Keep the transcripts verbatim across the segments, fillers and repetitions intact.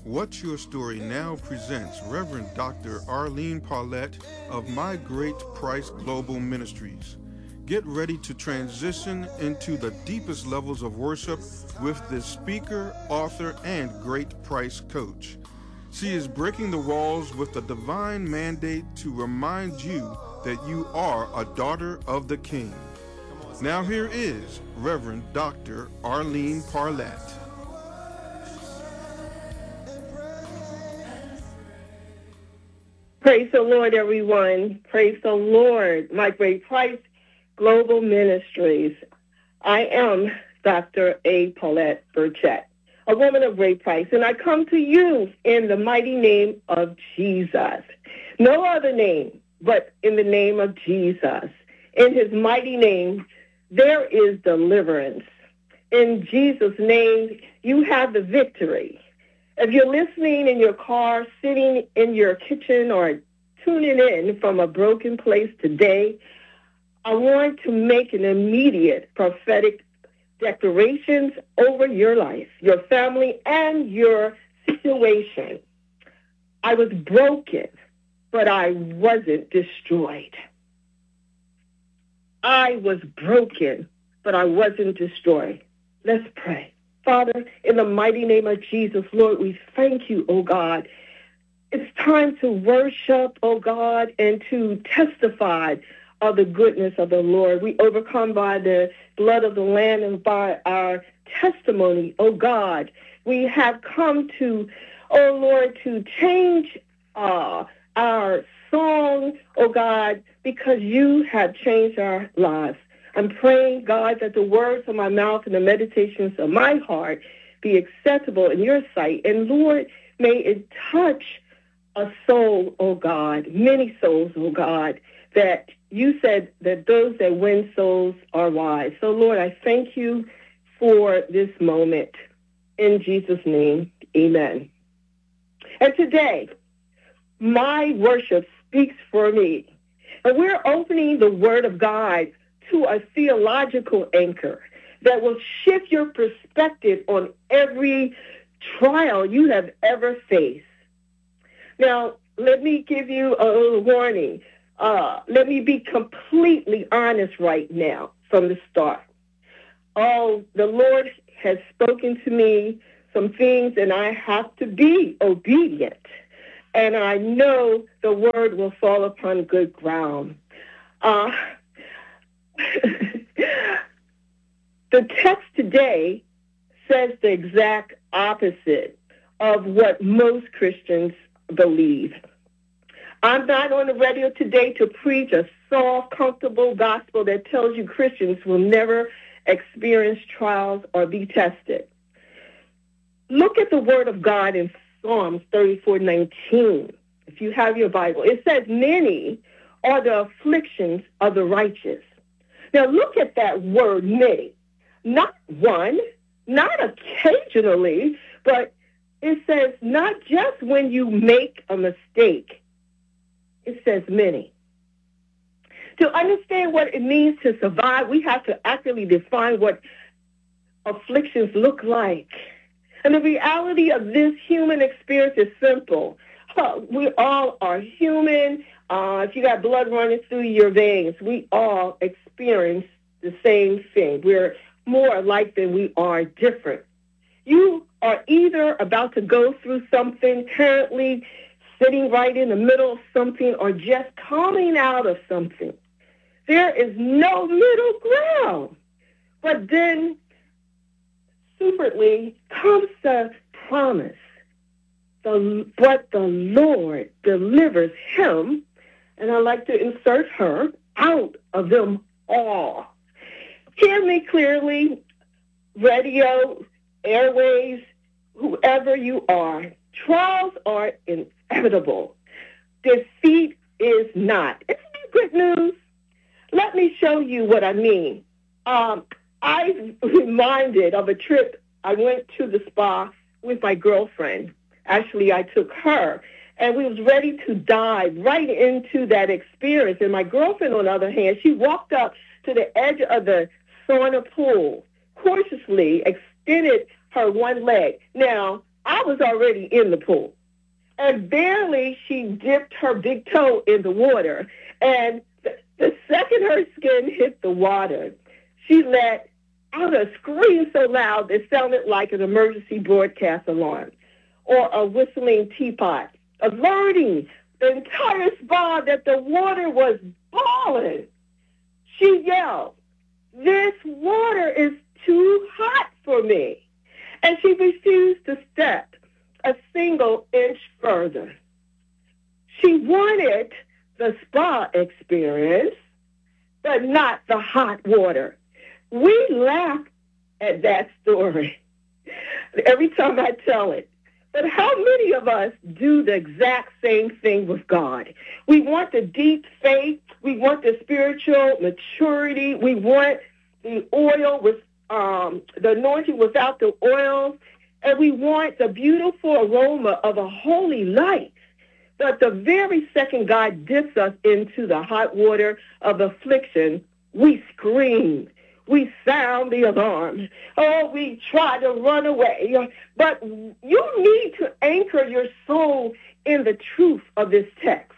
What's Your Story now presents Reverend Doctor Arlene Paulette of My Great Price Global Ministries. Get ready to transition into the deepest levels of worship with this speaker, author, and great price coach. She is breaking the walls with a divine mandate to remind you that you are a daughter of the King. Now here is Reverend Doctor Arlene Paulette. Praise the Lord, everyone. Praise the Lord. My Great Price Global Ministries. I am Doctor A. Paulette Burchett, a woman of great price, and I come to you in the mighty name of Jesus. No other name but in the name of Jesus. In his mighty name, there is deliverance. In Jesus' name, you have the victory. If you're listening in your car, sitting in your kitchen, or tuning in from a broken place today, I want to make an immediate prophetic declarations over your life, your family, and your situation. I was broken, but I wasn't destroyed. I was broken, but I wasn't destroyed. Let's pray. Father, in the mighty name of Jesus, Lord, we thank you, oh God. It's time to worship, oh God, and to testify of the goodness of the Lord. We overcome by the blood of the Lamb and by our testimony, oh God. We have come to, oh Lord, to change uh, our song, oh God, because you have changed our lives. I'm praying, God, that the words of my mouth and the meditations of my heart be acceptable in your sight. And, Lord, may it touch a soul, oh God, many souls, oh God, that you said that those that win souls are wise. So, Lord, I thank you for this moment. In Jesus' name, amen. And today, my worship speaks for me. And we're opening the Word of God to a theological anchor that will shift your perspective on every trial you have ever faced. Now, let me give you a little warning. Uh, let me be completely honest right now from the start. Oh, the Lord has spoken to me some things, and I have to be obedient. And I know the word will fall upon good ground. Uh, the text today says the exact opposite of what most Christians believe. I'm not on the radio today to preach a soft, comfortable gospel that tells you Christians will never experience trials or be tested. Look at the word of God in Psalms thirty-four nineteen. If you have your Bible, it says, many are the afflictions of the righteous. Now look at that word, many. Not one, not occasionally, but it says not just when you make a mistake. It says many. To understand what it means to survive, we have to accurately define what afflictions look like. And the reality of this human experience is simple. We all are human. Uh, if you got blood running through your veins, we all experience the same thing. We're more alike than we are different. You are either about to go through something, currently sitting right in the middle of something, or just coming out of something. There is no middle ground. But then, secretly, comes the promise. The, but the Lord delivers him, and I like to insert her, out of them all. Hear me clearly, radio, airways, whoever you are. Trials are inevitable. Defeat is not. Isn't that good news? Let me show you what I mean. Um, I'm reminded of a trip. I went to the spa with my girlfriend. Actually, I took her, and we was ready to dive right into that experience. And my girlfriend, on the other hand, she walked up to the edge of the sauna pool, cautiously extended her one leg. Now, I was already in the pool. And barely she dipped her big toe in the water. And the, the second her skin hit the water, she let out a scream so loud it sounded like an emergency broadcast alarm or a whistling teapot, alerting the entire spa that the water was boiling. She yelled, "This water is too hot for me." And she refused to step a single inch further. She wanted the spa experience, but not the hot water. We laugh at that story every time I tell it. But how many of us do the exact same thing with God? We want the deep faith. We want the spiritual maturity. We want the oil with um, the anointing without the oil. And we want the beautiful aroma of a holy life. But the very second God dips us into the hot water of affliction, we scream. We sound the alarm. Oh, we try to run away. But you need to anchor your soul in the truth of this text.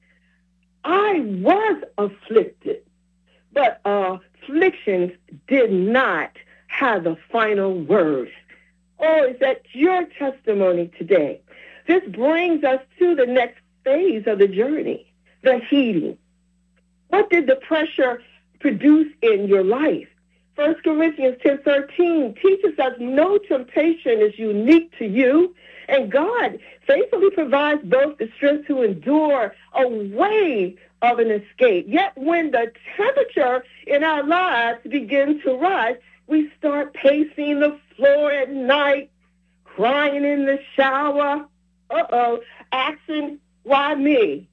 I was afflicted, but uh, afflictions did not have the final word. Oh, is that your testimony today? This brings us to the next phase of the journey, the healing. What did the pressure produce in your life? First Corinthians ten thirteen teaches us no temptation is unique to you, and God faithfully provides both the strength to endure a way of an escape. Yet when the temperature in our lives begins to rise, we start pacing the floor at night, crying in the shower, uh-oh, asking, why me?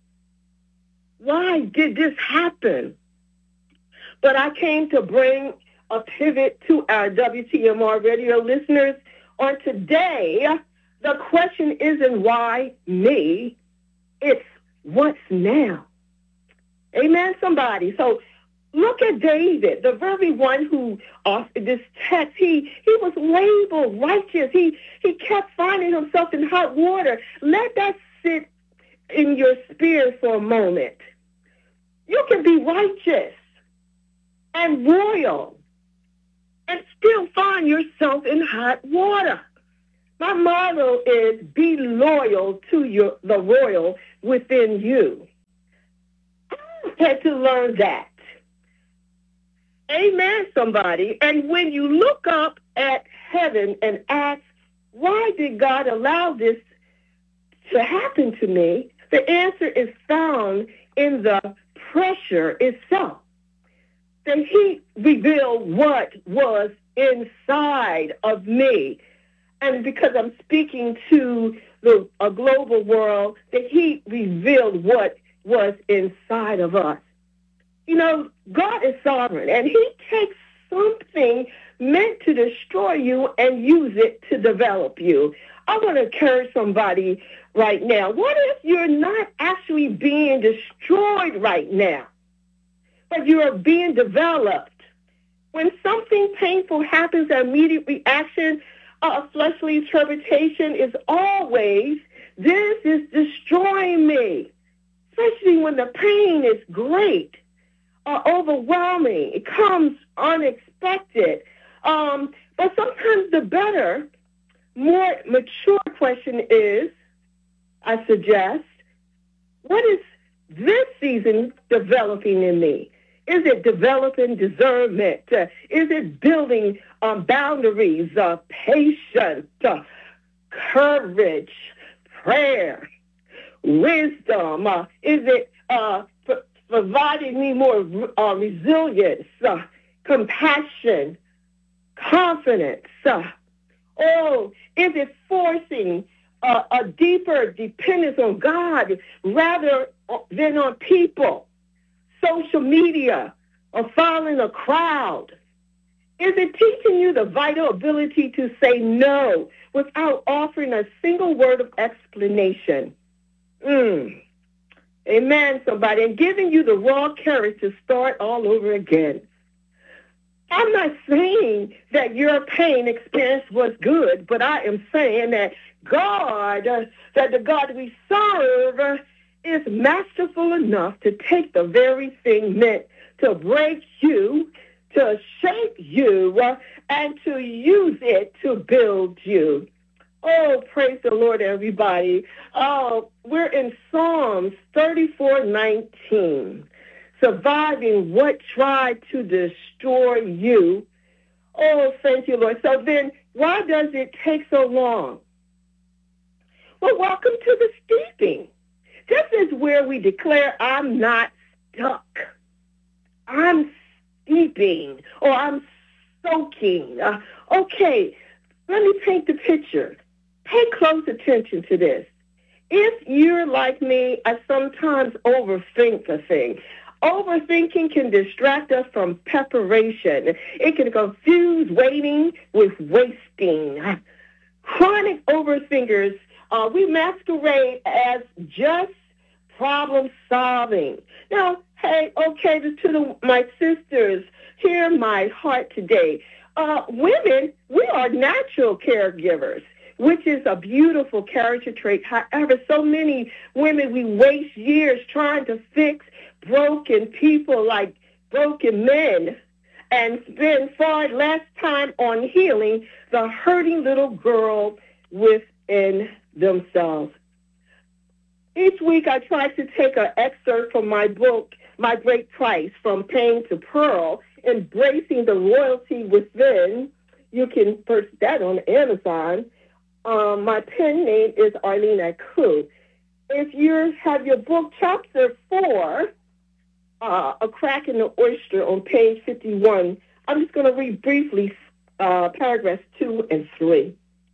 Why did this happen? But I came to bring a pivot to our W T M R radio listeners on today. The question isn't why me, it's what's now. Amen, somebody. So look at David, the very one who authored this text. He he was labeled righteous. He he kept finding himself in hot water. Let that sit in your spirit for a moment. You can be righteous and royal and still find yourself in hot water. My motto is be loyal to your the royal within you. I had to learn that. Amen, somebody. And when you look up at heaven and ask, why did God allow this to happen to me? The answer is found in the pressure itself. That he revealed what was inside of me. And because I'm speaking to the a global world, that he revealed what was inside of us. You know, God is sovereign, and he takes something meant to destroy you and use it to develop you. I want to encourage somebody right now. What if you're not actually being destroyed right now, but you are being developed? When something painful happens, an immediate reaction, a fleshly interpretation is always, this is destroying me, especially when the pain is great or overwhelming. It comes unexpected. Um, but sometimes the better, more mature question is, I suggest, what is this season developing in me? Is it developing discernment? Uh, is it building um, boundaries, uh, patience, uh, courage, prayer, wisdom? Uh, is it uh, p- providing me more uh, resilience, uh, compassion, confidence? Uh, oh, is it forcing uh, a deeper dependence on God rather than on people? Social media, or following a crowd? Is it teaching you the vital ability to say no without offering a single word of explanation? Mm. Amen, somebody. And giving you the raw courage to start all over again. I'm not saying that your pain experience was good, but I am saying that God, uh, that the God we serve uh, is masterful enough to take the very thing meant to break you, to shape you, uh, and to use it to build you. Oh, praise the Lord, everybody. Oh, we're in Psalms thirty-four nineteen. Surviving what tried to destroy you. Oh, thank you, Lord. So then, why does it take so long? Well, welcome to the steeping. This is where we declare I'm not stuck. I'm steeping, or I'm soaking. Uh, okay, let me paint the picture. Pay close attention to this. If you're like me, I sometimes overthink a thing. Overthinking can distract us from preparation. It can confuse waiting with wasting. Chronic overthinkers, uh, we masquerade as just problem solving. Now, hey, okay, to the, my sisters, hear my heart today. Uh, women, we are natural caregivers, which is a beautiful character trait. However, so many women, we waste years trying to fix broken people like broken men and spend far less time on healing the hurting little girl within themselves. Each week I try to take an excerpt from my book, My Great Price, From Pain to Pearl, Embracing the Royalty Within. You can purchase that on Amazon. Um, my pen name is Arlene Aku. If you have your book, chapter four, uh, A Crack in the Oyster on page fifty-one, I'm just going to read briefly uh, paragraphs two and three.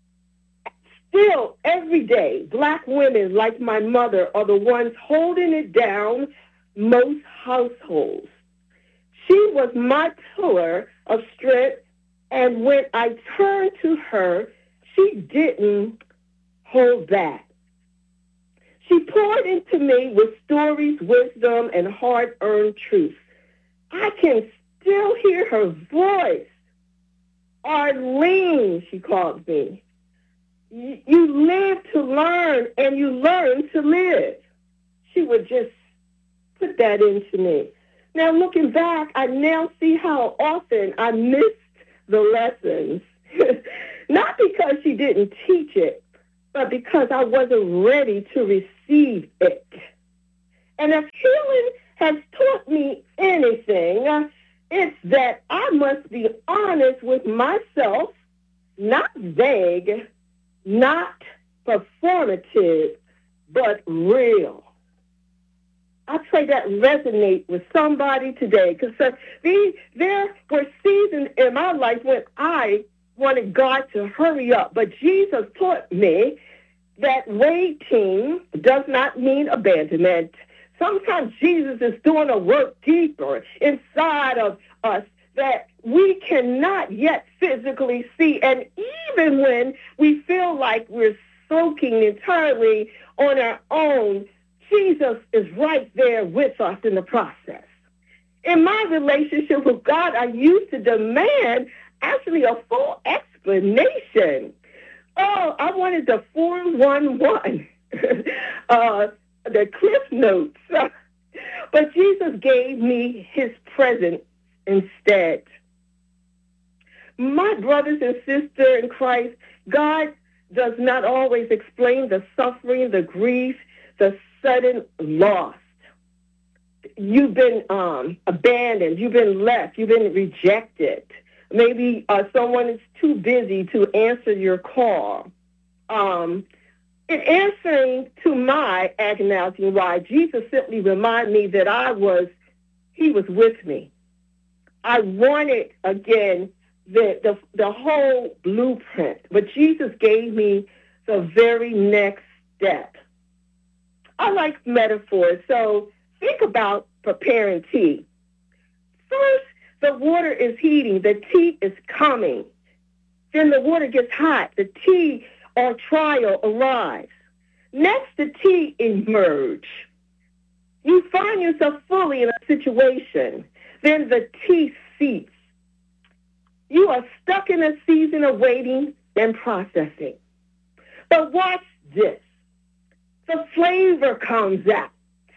Still, every day, black women like my mother are the ones holding it down most households. She was my pillar of strength, and when I turned to her, she didn't hold back. She poured into me with stories, wisdom, and hard-earned truth. I can still hear her voice. Arlene, she called me. You live to learn, and you learn to live. She would just put that into me. Now, looking back, I now see how often I missed the lessons. Not because she didn't teach it, but because I wasn't ready to receive it. And if healing has taught me anything, it's that I must be honest with myself, not vague, not performative, but real. I pray that resonate with somebody today, because there were seasons in my life when I wanted God to hurry up, but Jesus taught me that waiting does not mean abandonment. Sometimes Jesus is doing a work deeper inside of us that we cannot yet physically see. And even when we feel like we're soaking entirely on our own, Jesus is right there with us in the process. In my relationship with God, I used to demand actually a full explanation. Oh, I wanted the four one one, uh, the Cliff Notes. But Jesus gave me his presence instead. My brothers and sisters in Christ, God does not always explain the suffering, the grief, the sudden loss. You've been um, abandoned. You've been left. You've been rejected. Maybe uh, someone is too busy to answer your call. Um, in answering to my agonizing why, Jesus simply reminded me that I was, he was with me. I wanted, again, the, the, the whole blueprint, but Jesus gave me the very next step. I like metaphors, so think about preparing tea. First, the water is heating. The tea is coming. Then the water gets hot. The tea or trial arrives. Next, the tea emerge. You find yourself fully in a situation. Then the tea seeps. You are stuck in a season of waiting and processing. But watch this. The flavor comes out.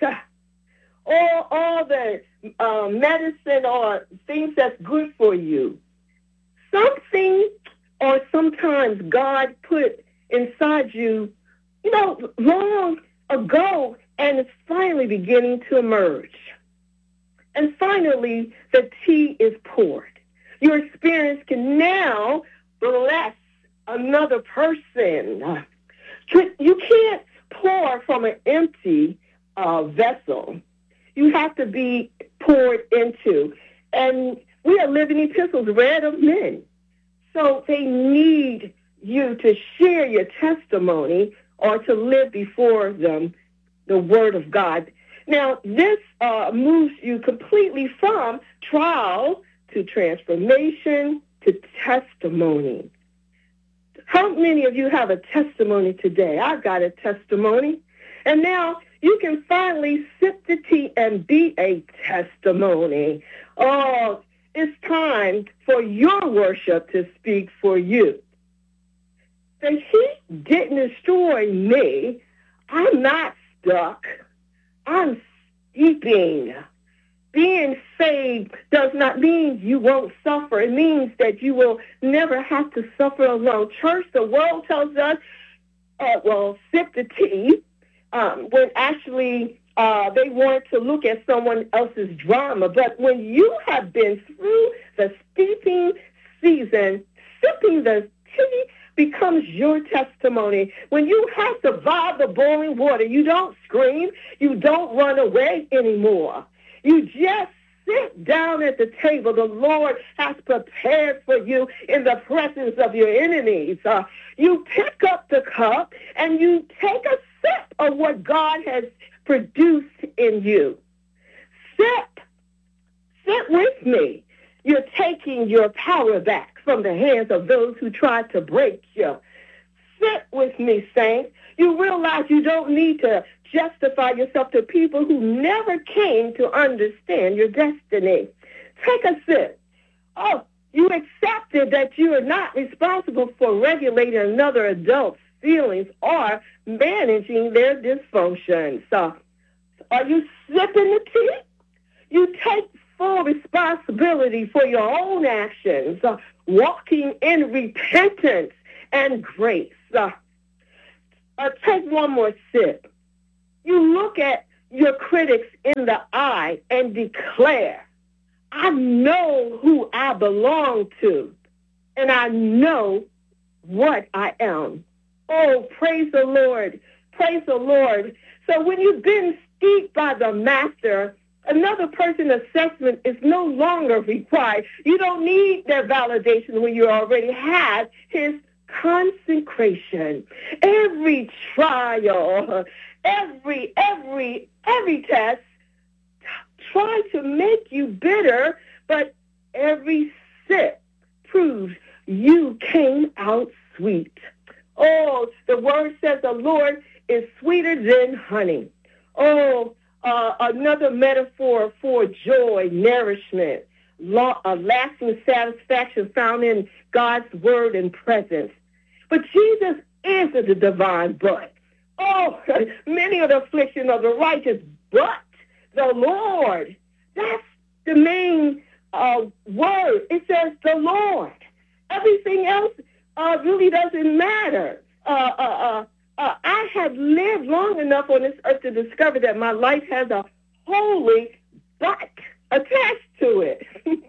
All, all the uh, medicine or things that's good for you. Something or sometimes God put inside you, you know, long ago, and it's finally beginning to emerge. And finally, the tea is poured. Your experience can now bless another person. You can't pour from an empty uh, vessel. You have to be poured into. And we are living epistles read of men. So they need you to share your testimony or to live before them the word of God. Now, this uh, moves you completely from trial to transformation to testimony. How many of you have a testimony today? I've got a testimony. And now you can finally sip the tea and be a testimony. Oh, it's time for your worship to speak for you. The heat didn't destroy me. I'm not stuck. I'm steeping. Being saved does not mean you won't suffer. It means that you will never have to suffer alone. Church, the world tells us, uh, well, sip the tea, um, when actually uh, they want to look at someone else's drama. But when you have been through the steeping season, sipping the tea becomes your testimony. When you have survived the boiling water, you don't scream, you don't run away anymore. You just sit down at the table the Lord has prepared for you in the presence of your enemies. Uh, you pick up the cup and you take a sip of what God has produced in you. Sip. Sit with me. You're taking your power back from the hands of those who tried to break you. Sit with me, saints. You realize you don't need to justify yourself to people who never came to understand your destiny. Take a sip. Oh, you accepted that you are not responsible for regulating another adult's feelings or managing their dysfunctions. So, are you sipping the tea? You take full responsibility for your own actions, uh, walking in repentance and grace. Uh, uh, take one more sip. You look at your critics in the eye and declare, I know who I belong to, and I know what I am. Oh, praise the Lord. Praise the Lord. So when you've been steeped by the master, another person's assessment is no longer required. You don't need their validation when you already have his consecration. Every trial, every, every, every test tries to make you bitter, but every sip proves you came out sweet. Oh, the word says the Lord is sweeter than honey. Oh, Uh, another metaphor for joy, nourishment, law, uh, lasting satisfaction found in God's word and presence. But Jesus is the divine but. Oh, many of the affliction of the righteous, but the Lord. That's the main uh, word. It says the Lord. Everything else uh, really doesn't matter. Uh, uh, uh, Uh, I have lived long enough on this earth to discover that my life has a holy but attached to it.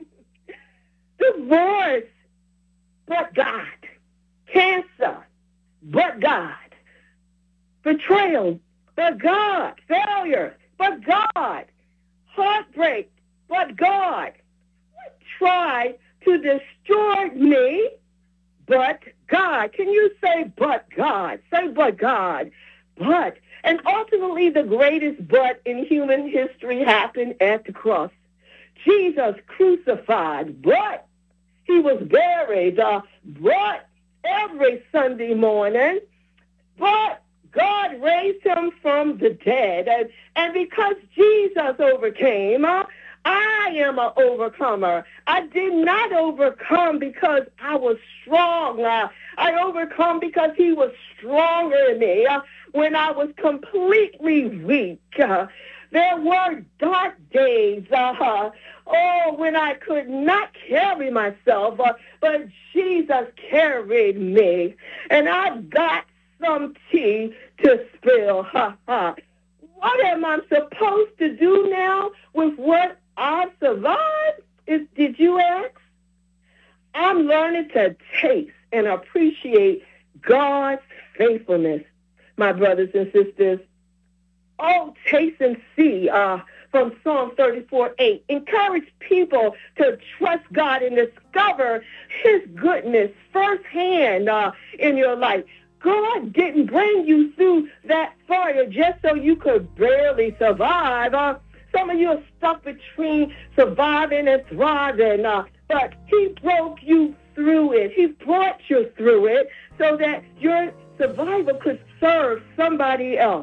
Divorce, but God. Cancer, but God. Betrayal, but God. Failure, but God. Heartbreak, but God. Try to destroy me, but God. Can you say, but God? Say, but God. But. And ultimately, the greatest but in human history happened at the cross. Jesus crucified, but he was buried, uh, but every Sunday morning, but God raised him from the dead. And, and because Jesus overcame, uh, I am an overcomer. I did not overcome because I was strong. Uh, I overcome because he was stronger in me. Uh, when I was completely weak, uh, there were dark days, uh, oh, when I could not carry myself, uh, but Jesus carried me. And I've got some tea to spill. Ha, ha. What am I supposed to do now with what I've survived? Is, did you ask? I'm learning to taste and appreciate God's faithfulness, my brothers and sisters. Oh, taste and see, uh, from Psalm thirty-four eight. Encourage people to trust God and discover his goodness firsthand uh, in your life. God didn't bring you through that fire just so you could barely survive. Uh, some of you are stuck between surviving and thriving, uh, but he broke you through it. He brought you through it so that your survival could serve somebody else.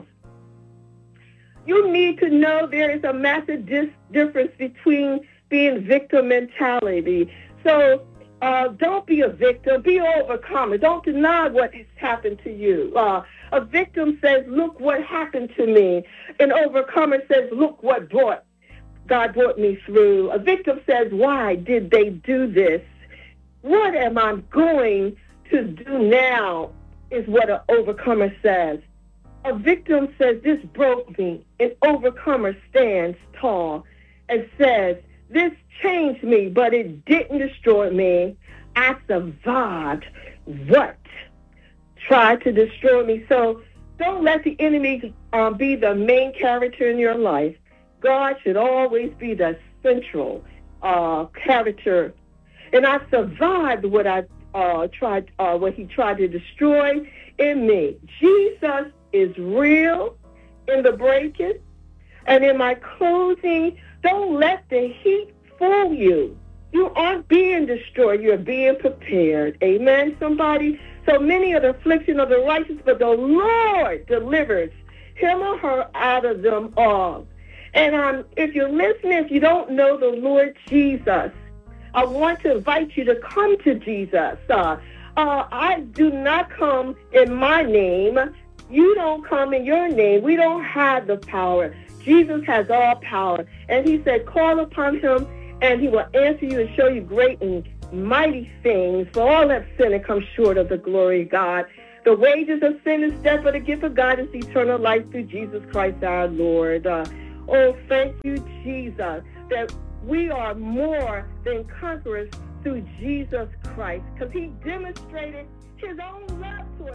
You need to know there is a massive dis- difference between being victim mentality. So uh, don't be a victim. Be an overcomer. Don't deny what has happened to you. Uh, a victim says, look what happened to me. An overcomer says, look what brought God brought me through. A victim says, why did they do this? What am I going to do now is what an overcomer says. A victim says, this broke me. An overcomer stands tall and says, this changed me, but it didn't destroy me. I survived what tried to destroy me. So don't let the enemy um, be the main character in your life. God should always be the central uh, character. And I survived what I uh, tried, uh, what he tried to destroy in me. Jesus is real in the breaking. And in my closing, don't let the heat fool you. You aren't being destroyed. You're being prepared. Amen, somebody? So many are the affliction of the righteous, but the Lord delivers him or her out of them all. And um, if you're listening, if you don't know the Lord Jesus, I want to invite you to come to Jesus. Uh, uh, I do not come in my name. You don't come in your name. We don't have the power. Jesus has all power. And he said, call upon him, and he will answer you and show you great and mighty things. For all have sinned and come short of the glory of God. The wages of sin is death, but the gift of God is eternal life through Jesus Christ our Lord. Uh, oh, thank you, Jesus, that we are more than conquerors through Jesus Christ, because he demonstrated his own love towards